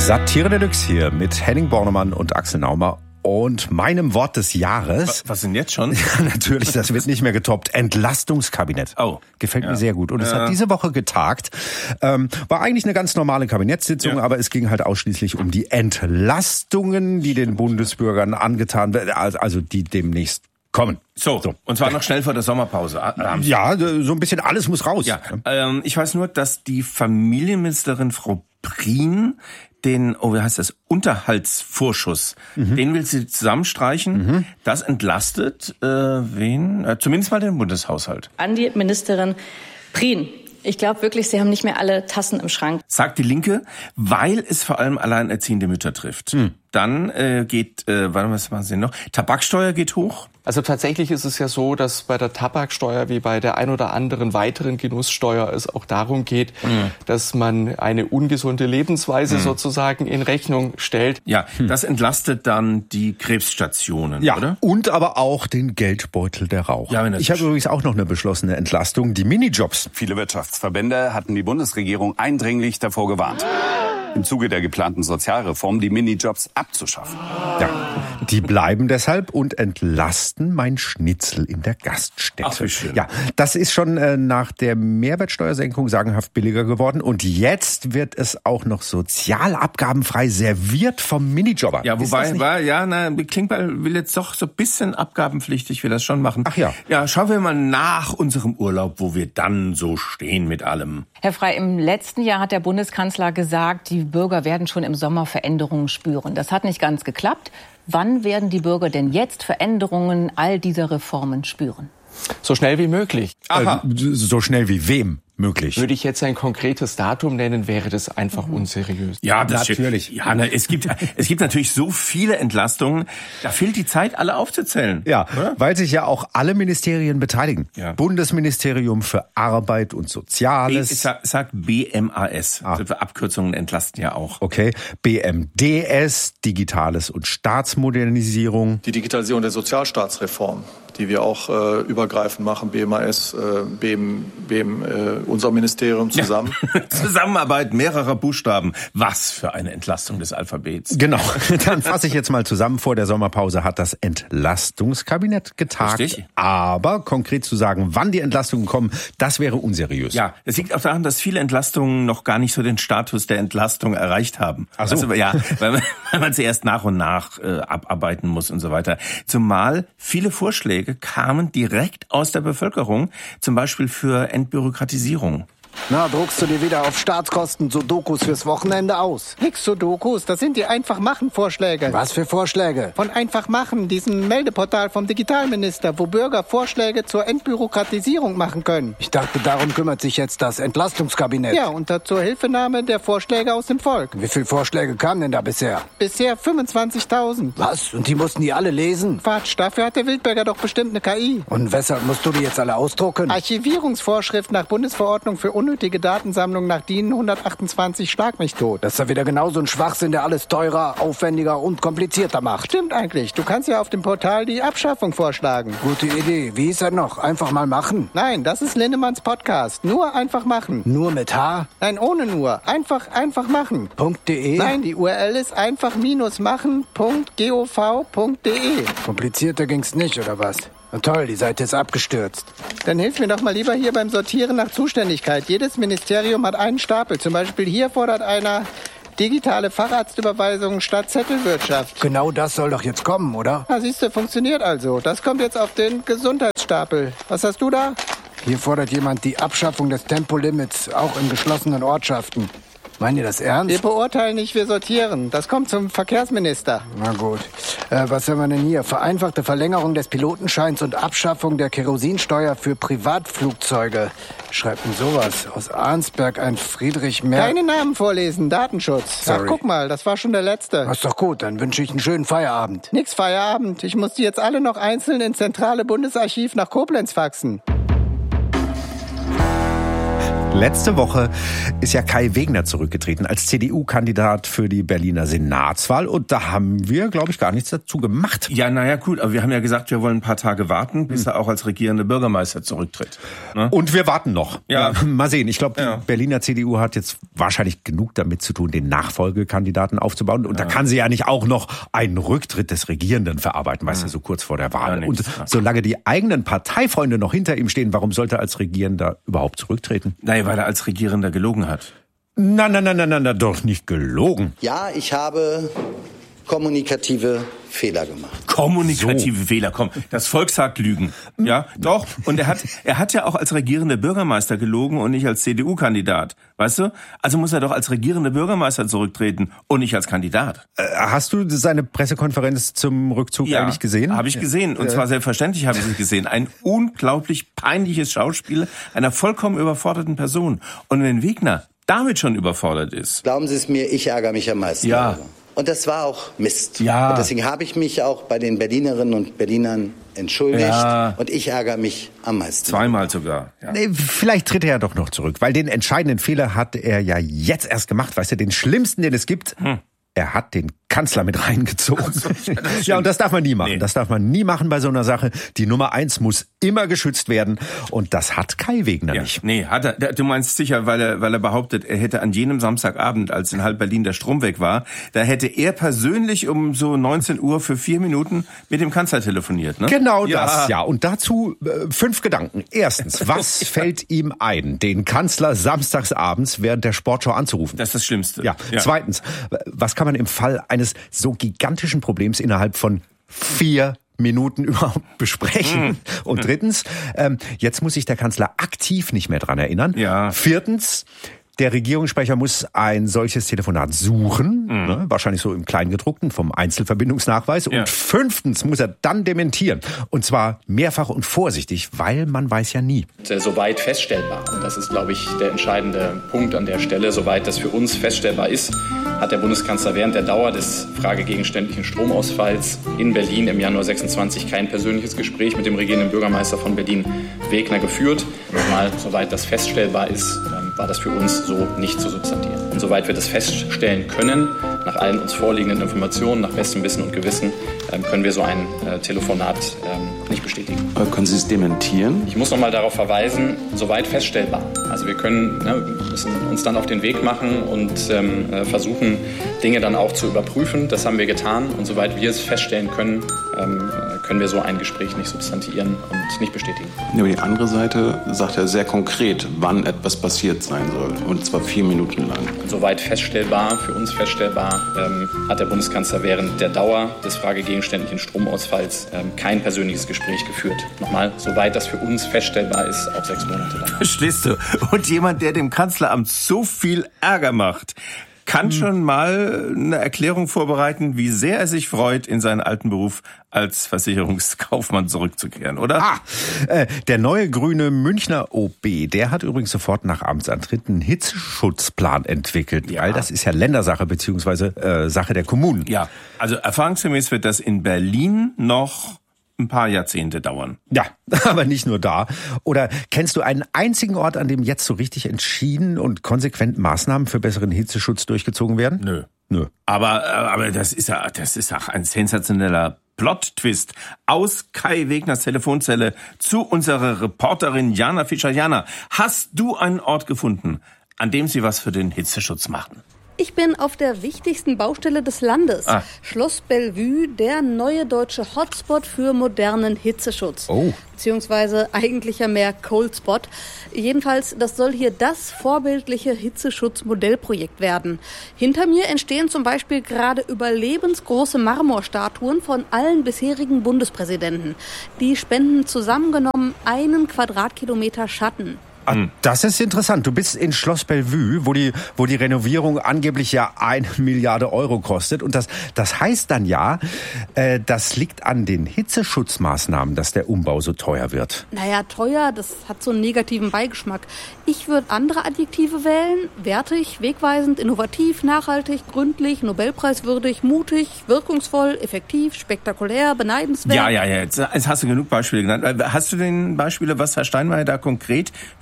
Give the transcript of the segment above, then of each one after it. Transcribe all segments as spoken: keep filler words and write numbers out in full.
Satire Deluxe hier mit Henning Bornemann und Axel Naumer und meinem Wort des Jahres. Was, was denn jetzt schon? Ja, natürlich, das wird nicht mehr getoppt. Entlastungskabinett. Oh. Gefällt ja. mir sehr gut. Und es ja. hat diese Woche getagt. Ähm, war eigentlich eine ganz normale Kabinettssitzung, ja. aber es ging halt ausschließlich um die Entlastungen, die den Bundesbürgern angetan werden, also die demnächst kommen. So, so, und zwar noch schnell vor der Sommerpause. Ja, so ein bisschen alles muss raus. Ja, ähm, ich weiß nur, dass die Familienministerin Frau Prien den, oh, wie heißt das, Unterhaltsvorschuss, mhm. den will sie zusammenstreichen. Mhm. Das entlastet äh, wen? Äh, zumindest mal den Bundeshaushalt. An die Ministerin Prien. Ich glaube wirklich, Sie haben nicht mehr alle Tassen im Schrank. Sagt die Linke, weil es vor allem alleinerziehende Mütter trifft. Hm. Dann äh, geht, äh, warte, was machen Sie noch? Tabaksteuer geht hoch. Also tatsächlich ist es ja so, dass bei der Tabaksteuer wie bei der ein oder anderen weiteren Genusssteuer es auch darum geht, mhm. dass man eine ungesunde Lebensweise mhm. sozusagen in Rechnung stellt. Ja, hm. das entlastet dann die Krebsstationen, ja, oder? Und aber auch den Geldbeutel der Raucher. Ja, ich habe übrigens auch noch eine beschlossene Entlastung, die Minijobs. Viele Wirtschaftsverbände hatten die Bundesregierung eindringlich davor gewarnt, im Zuge der geplanten Sozialreform die Minijobs abzuschaffen. Ja, die bleiben deshalb und entlasten mein Schnitzel in der Gaststätte. Ach, wie schön. Ja, das ist schon äh, nach der Mehrwertsteuersenkung sagenhaft billiger geworden und jetzt wird es auch noch sozialabgabenfrei serviert vom Minijobber. Ja, wobei, war, ja, na, Klingbeil will jetzt doch so ein bisschen abgabenpflichtig, will das schon machen. Ach ja. Ja, schauen wir mal nach unserem Urlaub, wo wir dann so stehen mit allem. Herr Frey, im letzten Jahr hat der Bundeskanzler gesagt, die Bürger werden schon im Sommer Veränderungen spüren. Das hat nicht ganz geklappt. Wann werden die Bürger denn jetzt Veränderungen all dieser Reformen spüren? So schnell wie möglich. Aha. Äh, so schnell wie wem möglich? Würde ich jetzt ein konkretes Datum nennen, wäre das einfach mhm. unseriös. Ja, das natürlich. Steht, ja, na, es gibt es gibt natürlich so viele Entlastungen, da fehlt die Zeit, alle aufzuzählen. Ja, oder? Weil sich ja auch alle Ministerien beteiligen. Ja. Bundesministerium für Arbeit und Soziales. Ich sag, sag B M A S. Ah. Also für Abkürzungen entlasten ja auch. Okay. B M D S, Digitales und Staatsmodernisierung. Die Digitalisierung der Sozialstaatsreform, die wir auch äh, übergreifend machen, B M A S, äh, B M, B M, äh, unser Ministerium zusammen. Ja. Zusammenarbeit mehrerer Buchstaben. Was für eine Entlastung des Alphabets. Genau. Dann fasse ich jetzt mal zusammen. Vor der Sommerpause hat das Entlastungskabinett getagt. Richtig. Aber konkret zu sagen, wann die Entlastungen kommen, das wäre unseriös. Ja, es liegt auch daran, dass viele Entlastungen noch gar nicht so den Status der Entlastung erreicht haben. Ach so. Also, ja, weil man, weil man sie erst nach und nach äh, abarbeiten muss und so weiter. Zumal viele Vorschläge kamen direkt aus der Bevölkerung, zum Beispiel für Entbürokratisierung. Na, druckst du dir wieder auf Staatskosten Sudokus fürs Wochenende aus? Nix Sudokus, das sind die Einfach-Machen-Vorschläge. Was für Vorschläge? Von Einfach-Machen, diesem Meldeportal vom Digitalminister, wo Bürger Vorschläge zur Entbürokratisierung machen können. Ich dachte, darum kümmert sich jetzt das Entlastungskabinett. Ja, unter zur Hilfenahme der Vorschläge aus dem Volk. Wie viele Vorschläge kamen denn da bisher? Bisher fünfundzwanzigtausend. Was? Und die mussten die alle lesen? Quatsch, dafür hat der Wildberger doch bestimmt eine K I. Und weshalb musst du die jetzt alle ausdrucken? Archivierungsvorschrift nach Bundesverordnung für unnötige Datensammlung nach D I N hundertachtundzwanzig Schlag mich tot. Das ist ja wieder genauso ein Schwachsinn, der alles teurer, aufwendiger und komplizierter macht. Stimmt eigentlich. Du kannst ja auf dem Portal die Abschaffung vorschlagen. Gute Idee. Wie ist er noch? Einfach mal machen? Nein, das ist Lindemanns Podcast. Nur einfach machen. Nur mit H? Nein, ohne nur. Einfach, einfach machen. .de? Nein, die U R L ist einfach-machen punkt gov punkt de. Komplizierter ging's nicht, oder was? Na toll, die Seite ist abgestürzt. Dann hilf mir doch mal lieber hier beim Sortieren nach Zuständigkeit. Jedes Ministerium hat einen Stapel. Zum Beispiel hier fordert einer digitale Facharztüberweisung statt Zettelwirtschaft. Genau das soll doch jetzt kommen, oder? Na siehst du, funktioniert also. Das kommt jetzt auf den Gesundheitsstapel. Was hast du da? Hier fordert jemand die Abschaffung des Tempolimits, auch in geschlossenen Ortschaften. Meint ihr das ernst? Wir beurteilen nicht, wir sortieren. Das kommt zum Verkehrsminister. Na gut. Äh, was haben wir denn hier? Vereinfachte Verlängerung des Pilotenscheins und Abschaffung der Kerosinsteuer für Privatflugzeuge. Schreibt denn sowas? Aus Arnsberg ein Friedrich Merz. Keine Namen vorlesen, Datenschutz. Sorry. Ach, guck mal, das war schon der letzte. Das ist doch gut, dann wünsche ich einen schönen Feierabend. Nix Feierabend. Ich muss die jetzt alle noch einzeln ins zentrale Bundesarchiv nach Koblenz faxen. Letzte Woche ist ja Kai Wegner zurückgetreten als C D U-Kandidat für die Berliner Senatswahl. Und da haben wir, glaube ich, gar nichts dazu gemacht. Ja, naja, gut. Aber wir haben ja gesagt, wir wollen ein paar Tage warten, bis er auch als regierender Bürgermeister zurücktritt. Ne? Und wir warten noch. Ja. Ja, mal sehen. Ich glaube, die Ja. Berliner C D U hat jetzt wahrscheinlich genug damit zu tun, den Nachfolgekandidaten aufzubauen. Und Ja. da kann sie ja nicht auch noch einen Rücktritt des Regierenden verarbeiten, weißt du, so kurz vor der Wahl. Ja, Und nix. solange die eigenen Parteifreunde noch hinter ihm stehen, warum sollte er als Regierender überhaupt zurücktreten? Nein, weil er als Regierender gelogen hat. Nein, nein, nein, nein, nein, nein, doch nicht gelogen. Ja, ich habe kommunikative Fehler gemacht. Kommunikative so. Fehler, komm. Das Volk sagt Lügen. Ja, doch. Und er hat, er hat ja auch als regierender Bürgermeister gelogen und nicht als C D U-Kandidat. Weißt du? Also muss er doch als regierender Bürgermeister zurücktreten und nicht als Kandidat. Äh, hast du seine Pressekonferenz zum Rückzug Ja, eigentlich gesehen? Habe ich gesehen. Und zwar selbstverständlich habe ich sie gesehen. Ein unglaublich peinliches Schauspiel einer vollkommen überforderten Person. Und wenn Wegner damit schon überfordert ist. Glauben Sie es mir, ich ärgere mich am meisten. Ja. Darüber. Und das war auch Mist. Ja. Und deswegen habe ich mich auch bei den Berlinerinnen und Berlinern entschuldigt. Ja. Und ich ärgere mich am meisten. Zweimal sogar. Ja. Nee, vielleicht tritt er ja doch noch zurück, weil den entscheidenden Fehler hat er ja jetzt erst gemacht. Weißt du, den schlimmsten, den es gibt. Hm. Er hat den Kanzler mit reingezogen. Ja, und das darf man nie machen. Nee. Das darf man nie machen bei so einer Sache. Die Nummer eins muss immer geschützt werden. Und das hat Kai Wegner ja, nicht. Nee, hat er. Du meinst sicher, weil er, weil er behauptet, er hätte an jenem Samstagabend, als in halb Berlin der Strom weg war, da hätte er persönlich um so neunzehn Uhr für vier Minuten mit dem Kanzler telefoniert, ne? Genau ja. das, ja. Und dazu äh, fünf Gedanken. Erstens, was fällt ihm ein, den Kanzler samstagsabends während der Sportschau anzurufen? Das ist das Schlimmste. Ja. ja. Zweitens, was kann man im Fall eines so gigantischen Problems innerhalb von vier Minuten überhaupt besprechen? Mm. Und drittens, ähm, jetzt muss sich der Kanzler aktiv nicht mehr dran erinnern. Ja. Viertens, der Regierungssprecher muss ein solches Telefonat suchen, mm. ne, wahrscheinlich so im Kleingedruckten vom Einzelverbindungsnachweis. Ja. Und fünftens muss er dann dementieren. Und zwar mehrfach und vorsichtig, weil man weiß ja nie. Soweit feststellbar, und das ist, glaube ich, der entscheidende Punkt an der Stelle, soweit das für uns feststellbar ist, hat der Bundeskanzler während der Dauer des fragegegenständlichen Stromausfalls in Berlin im Januar sechsundzwanzig kein persönliches Gespräch mit dem regierenden Bürgermeister von Berlin, Wegner, geführt. Nochmal, soweit das feststellbar ist, war das für uns so nicht zu substantieren. Und soweit wir das feststellen können, nach allen uns vorliegenden Informationen, nach bestem Wissen und Gewissen, können wir so ein äh, Telefonat ähm, nicht bestätigen. Aber können Sie es dementieren? Ich muss noch mal darauf verweisen, soweit feststellbar. Also wir können ne, müssen uns dann auf den Weg machen und ähm, versuchen, Dinge dann auch zu überprüfen. Das haben wir getan. Und soweit wir es feststellen können, ähm, können wir so ein Gespräch nicht substantiieren und nicht bestätigen. Aber die andere Seite sagt ja sehr konkret, wann etwas passiert sein soll. Und zwar vier Minuten lang. Soweit feststellbar, für uns feststellbar, ähm, hat der Bundeskanzler während der Dauer des fragegegenständlichen Stromausfalls ähm, kein persönliches Gespräch geführt. Nochmal, soweit das für uns feststellbar ist, auch sechs Monate lang. Verstehst du? Und jemand, der dem Kanzleramt so viel Ärger macht, kann hm. schon mal eine Erklärung vorbereiten, wie sehr er sich freut, in seinen alten Beruf als Versicherungskaufmann zurückzukehren, oder? Ah, äh, der neue grüne Münchner O B, der hat übrigens sofort nach Amtsantritt einen Hitzeschutzplan entwickelt, ja. Weil das ist ja Ländersache beziehungsweise äh, Sache der Kommunen. Ja, also erfahrungsgemäß wird das in Berlin noch ein paar Jahrzehnte dauern. Ja, aber nicht nur da. Oder kennst du einen einzigen Ort, an dem jetzt so richtig entschieden und konsequent Maßnahmen für besseren Hitzeschutz durchgezogen werden? Nö. Nö. Aber, aber das ist ja, das ist auch ein sensationeller Plot-Twist aus Kai Wegners Telefonzelle zu unserer Reporterin Jana Fischer. Jana, hast du einen Ort gefunden, an dem sie was für den Hitzeschutz machen? Ich bin auf der wichtigsten Baustelle des Landes. Ah. Schloss Bellevue, der neue deutsche Hotspot für modernen Hitzeschutz. Oh. Beziehungsweise eigentlich ja mehr Cold Spot. Jedenfalls, das soll hier das vorbildliche Hitzeschutz-Modellprojekt werden. Hinter mir entstehen zum Beispiel gerade überlebensgroße Marmorstatuen von allen bisherigen Bundespräsidenten. Die spenden zusammengenommen einen Quadratkilometer Schatten. Ah, das ist interessant. Du bist in Schloss Bellevue, wo die, wo die Renovierung angeblich ja eine Milliarde Euro kostet. Und das, das heißt dann ja, äh, das liegt an den Hitzeschutzmaßnahmen, dass der Umbau so teuer wird. Naja, teuer, das hat so einen negativen Beigeschmack. Ich würde andere Adjektive wählen. Wertig, wegweisend, innovativ, nachhaltig, gründlich, nobelpreiswürdig, mutig, wirkungsvoll, effektiv, spektakulär, beneidenswert. Ja, ja, ja. Jetzt, jetzt hast du genug Beispiele genannt. Hast du denn Beispiele, was Herr Steinmeier da konkret für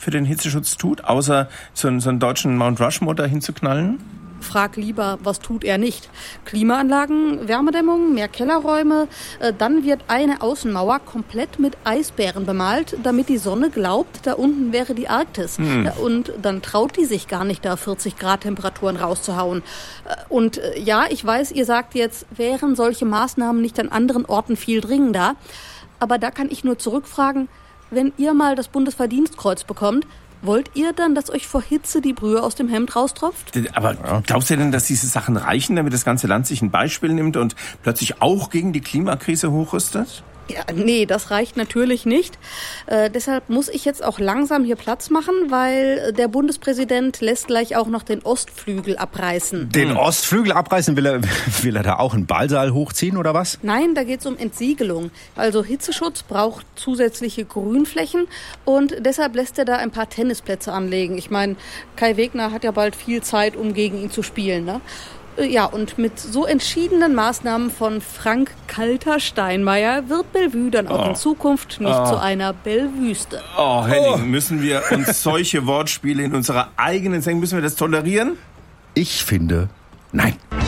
für den Hitzeschutz tut, außer so einen, so einen deutschen Mount Rushmore da hinzuknallen? Frag lieber, was tut er nicht? Klimaanlagen, Wärmedämmung, mehr Kellerräume. Äh, dann wird eine Außenmauer komplett mit Eisbären bemalt, damit die Sonne glaubt, da unten wäre die Arktis. Hm. Ja, und dann traut die sich gar nicht, da vierzig Grad Temperaturen rauszuhauen. Äh, und äh, ja, ich weiß, ihr sagt jetzt, wären solche Maßnahmen nicht an anderen Orten viel dringender. Aber da kann ich nur zurückfragen, wenn ihr mal das Bundesverdienstkreuz bekommt, wollt ihr dann, dass euch vor Hitze die Brühe aus dem Hemd raustropft? Aber glaubst du denn, dass diese Sachen reichen, damit das ganze Land sich ein Beispiel nimmt und plötzlich auch gegen die Klimakrise hochrüstet? Ja, nee, das reicht natürlich nicht. Äh, deshalb muss ich jetzt auch langsam hier Platz machen, weil der Bundespräsident lässt gleich auch noch den Ostflügel abreißen. Den Ostflügel abreißen? Will er, will er da auch einen Ballsaal hochziehen oder was? Nein, da geht's um Entsiegelung. Also Hitzeschutz braucht zusätzliche Grünflächen und deshalb lässt er da ein paar Tennisplätze anlegen. Ich meine, Kai Wegner hat ja bald viel Zeit, um gegen ihn zu spielen, ne? Ja, und mit so entschiedenen Maßnahmen von Frank Kalter-Steinmeier wird Bellevue dann auch oh. in Zukunft nicht oh. zu einer Bellwüste. Oh, Henning, oh. müssen wir uns solche Wortspiele in unserer eigenen Sendung, müssen wir das tolerieren? Ich finde, nein.